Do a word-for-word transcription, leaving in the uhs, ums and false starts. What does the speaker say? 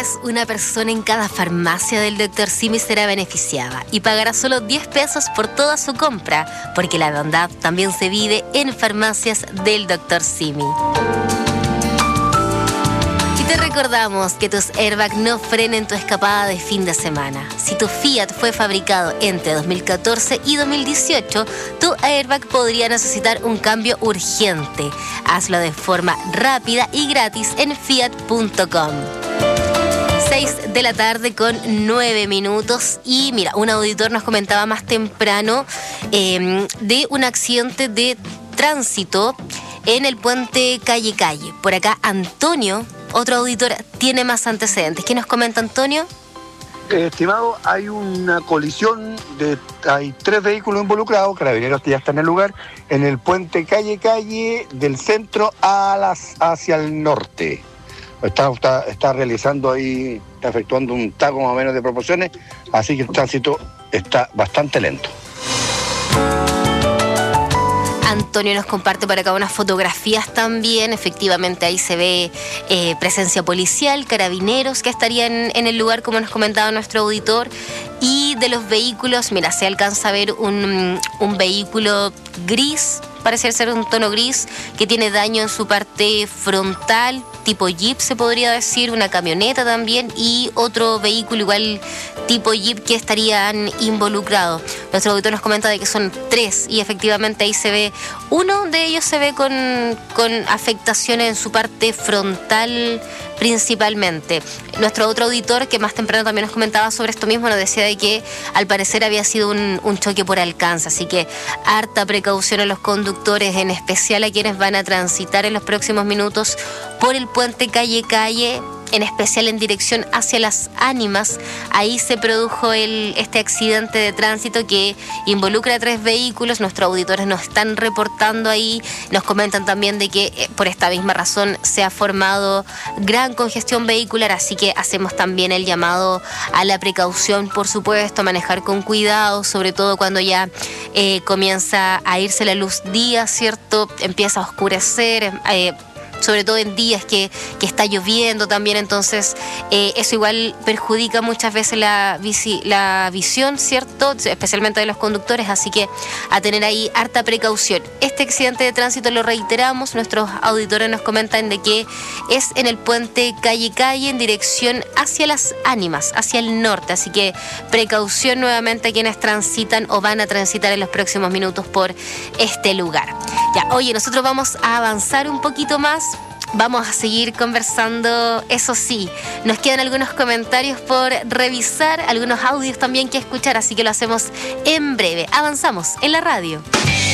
vez, una persona en cada farmacia del doctor Simi será beneficiada y pagará solo diez pesos por toda su compra, porque la bondad también se vive en farmacias del doctor Simi. Te recordamos que tus airbags no frenen tu escapada de fin de semana. Si tu Fiat fue fabricado entre dos mil catorce y dos mil dieciocho, tu airbag podría necesitar un cambio urgente. Hazlo de forma rápida y gratis en fiat punto com. seis de la tarde con nueve minutos. Y mira, un auditor nos comentaba más temprano eh, de un accidente de tránsito en el puente Calle Calle. Por acá, Antonio, otro auditor, tiene más antecedentes. ¿Qué nos comenta Antonio? Eh, estimado, hay una colisión, de, hay tres vehículos involucrados, Carabineros ya está en el lugar, en el puente Calle Calle del centro a las, hacia el norte. Está, está, está realizando ahí, está efectuando un taco más o menos de proporciones, así que el tránsito está bastante lento. Antonio nos comparte por acá unas fotografías también. Efectivamente ahí se ve eh, presencia policial, carabineros que estarían en el lugar, como nos comentaba nuestro auditor. Y de los vehículos, mira, se alcanza a ver un, un vehículo gris, parece ser un tono gris, que tiene daño en su parte frontal, tipo Jeep se podría decir, una camioneta también, y otro vehículo igual tipo Jeep que estarían involucrados. Nuestro auditor nos comenta de que son tres, y efectivamente ahí se ve, uno de ellos se ve con, con afectaciones en su parte frontal principalmente. Nuestro otro auditor, que más temprano también nos comentaba sobre esto mismo, nos decía de que al parecer había sido un, un choque por alcance, así que harta precaución a los conductores, en especial a quienes van a transitar en los próximos minutos por el puente Calle Calle, en especial en dirección hacia Las Ánimas. Ahí se produjo el, este accidente de tránsito que involucra a tres vehículos. Nuestros auditores nos están reportando ahí, nos comentan también de que eh, por esta misma razón se ha formado gran congestión vehicular, así que hacemos también el llamado a la precaución, por supuesto, manejar con cuidado, sobre todo cuando ya eh, comienza a irse la luz día, ¿cierto? Empieza a oscurecer, eh, sobre todo en días que, que está lloviendo también, entonces eh, eso igual perjudica muchas veces la, visi, la visión, ¿cierto? Especialmente de los conductores, así que a tener ahí harta precaución. Este accidente de tránsito, lo reiteramos, nuestros auditores nos comentan de que es en el puente Calle Calle en dirección hacia Las Ánimas, hacia el norte, así que precaución nuevamente a quienes transitan o van a transitar en los próximos minutos por este lugar. Ya, oye, nosotros vamos a avanzar un poquito más. Vamos a seguir conversando, eso sí, nos quedan algunos comentarios por revisar, algunos audios también que escuchar, así que lo hacemos en breve. Avanzamos en la radio.